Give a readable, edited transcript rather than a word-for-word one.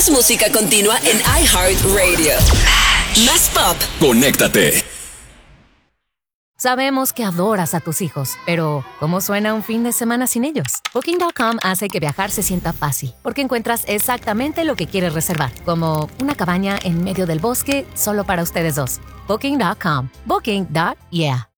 Más música continua en iHeartRadio. Más pop. Conéctate. Sabemos que adoras a tus hijos, pero ¿cómo suena un fin de semana sin ellos? Booking.com hace que viajar se sienta fácil, porque encuentras exactamente lo que quieres reservar, como una cabaña en medio del bosque solo para ustedes dos. Booking.com. Booking.yeah.